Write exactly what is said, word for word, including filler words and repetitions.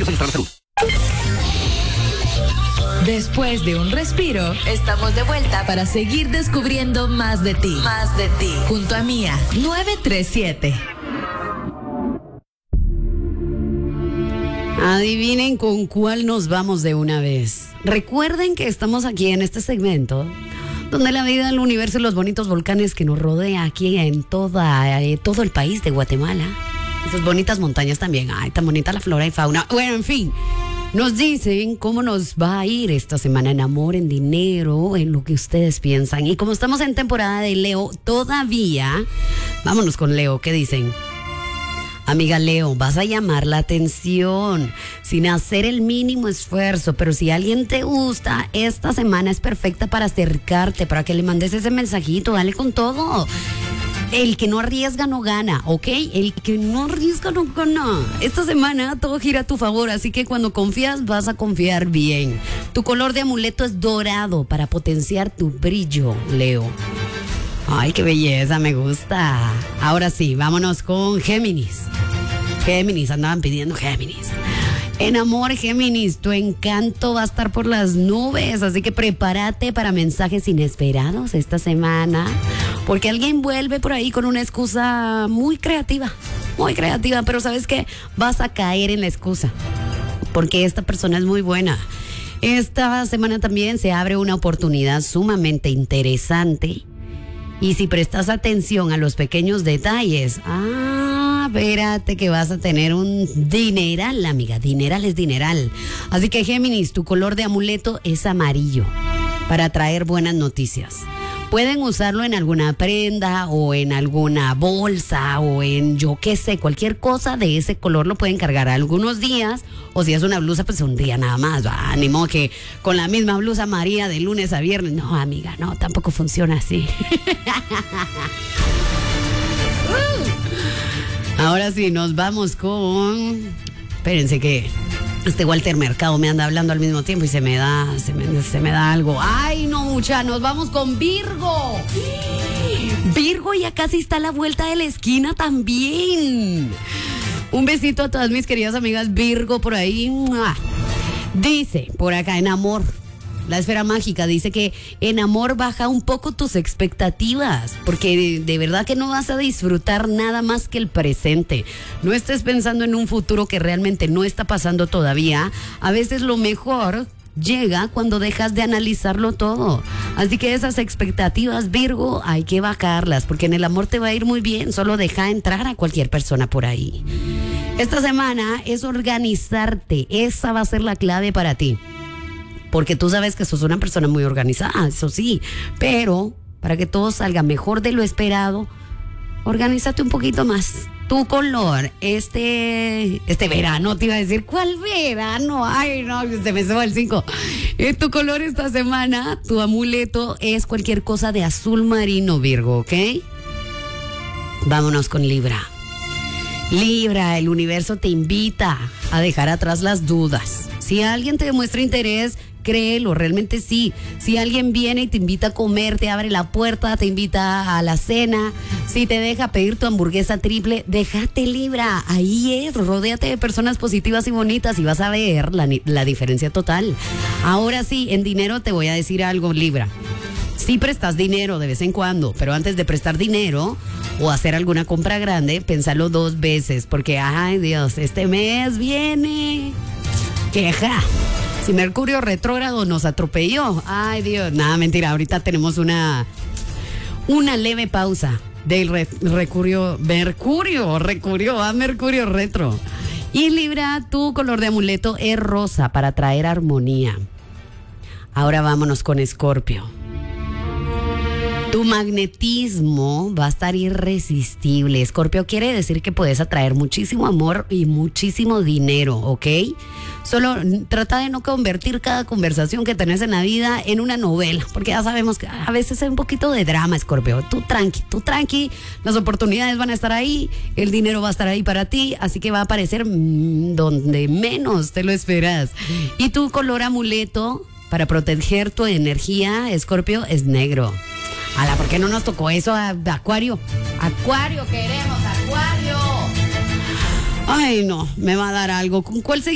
Beneficios para la salud. Después de un respiro, estamos de vuelta para seguir descubriendo más de ti. Más de ti. Junto a Mía, nueve tres siete. Adivinen con cuál nos vamos de una vez. Recuerden que estamos aquí en este segmento donde la vida, el universo y los bonitos volcanes que nos rodea aquí en toda, eh, todo el país de Guatemala. Y sus bonitas montañas también. Ay, tan bonita la flora y fauna. Bueno, en fin. Nos dicen cómo nos va a ir esta semana en amor, en dinero, en lo que ustedes piensan. Y como estamos en temporada de Leo todavía, vámonos con Leo. ¿Qué dicen? Amiga Leo, vas a llamar la atención sin hacer el mínimo esfuerzo, pero si alguien te gusta, esta semana es perfecta para acercarte, para que le mandes ese mensajito, dale con todo. El que no arriesga no gana, ¿ok? El que no arriesga no gana. Esta semana todo gira a tu favor, así que cuando confías vas a confiar bien. Tu color de amuleto es dorado para potenciar tu brillo, Leo. Ay, qué belleza, me gusta. Ahora sí, vámonos con Géminis. Géminis, andaban pidiendo Géminis. En amor, Géminis, tu encanto va a estar por las nubes, así que prepárate para mensajes inesperados esta semana, porque alguien vuelve por ahí con una excusa muy creativa, muy creativa, pero ¿sabes qué? Vas a caer en la excusa, porque esta persona es muy buena. Esta semana también se abre una oportunidad sumamente interesante. Y si prestas atención a los pequeños detalles, ah, espérate que vas a tener un dineral, amiga. Dineral es dineral. Así que Géminis, tu color de amuleto es amarillo para traer buenas noticias. Pueden usarlo en alguna prenda o en alguna bolsa o en yo qué sé, cualquier cosa de ese color lo pueden cargar algunos días, o si es una blusa pues un día nada más, va, ni modo que con la misma blusa María de lunes a viernes. No, amiga, no, tampoco funciona así. Ahora sí, nos vamos con... Espérense que... Este Walter Mercado me anda hablando al mismo tiempo y se me da, se me, se me da algo. Ay, no, mucha, nos vamos con Virgo. Virgo ya casi está a la vuelta de la esquina también. Un besito a todas mis queridas amigas Virgo por ahí. Dice, por acá en amor, la esfera mágica dice que en amor baja un poco tus expectativas, porque de, de verdad que no vas a disfrutar nada más que el presente. No estés pensando en un futuro que realmente no está pasando todavía. A veces lo mejor llega cuando dejas de analizarlo todo. Así que esas expectativas, Virgo, hay que bajarlas, porque en el amor te va a ir muy bien. Solo deja entrar a cualquier persona por ahí. Esta semana es organizarte. Esa va a ser la clave para ti. Porque tú sabes que sos una persona muy organizada, eso sí, pero para que todo salga mejor de lo esperado, organízate un poquito más. Tu color, este, este verano, te iba a decir, ¿cuál verano? Ay, no, se me sube el cinco. Eh, tu color esta semana, tu amuleto es cualquier cosa de azul marino, Virgo, ¿ok? Vámonos con Libra. Libra, el universo te invita a dejar atrás las dudas. Si alguien te demuestra interés, créelo, realmente sí. Si alguien viene y te invita a comer, te abre la puerta, te invita a la cena, si te deja pedir tu hamburguesa triple, déjate, Libra. Ahí es, rodéate de personas positivas y bonitas y vas a ver la, la diferencia total. Ahora sí, en dinero te voy a decir algo, Libra. Sí prestas dinero de vez en cuando, pero antes de prestar dinero o hacer alguna compra grande, pensalo dos veces, porque, ay Dios, este mes viene queja. Si Mercurio retrógrado nos atropelló, ay Dios, nada, mentira, ahorita tenemos una, una leve pausa del re, recurio, Mercurio, recurrió a Mercurio retro. Y Libra, tu color de amuleto es rosa para traer armonía. Ahora vámonos con Escorpio. Tu magnetismo va a estar irresistible. Escorpio quiere decir que puedes atraer muchísimo amor y muchísimo dinero, ¿ok? Solo trata de no convertir cada conversación que tenés en la vida en una novela, porque ya sabemos que a veces hay un poquito de drama, Escorpio. Tú tranqui, tú tranqui, las oportunidades van a estar ahí, el dinero va a estar ahí para ti, así que va a aparecer mmm, donde menos te lo esperas. Y tu color amuleto para proteger tu energía, Escorpio, es negro. Ala, ¿por qué no nos tocó eso a, a Acuario? Acuario, queremos Acuario. Ay, no, me va a dar algo. ¿Con cuál se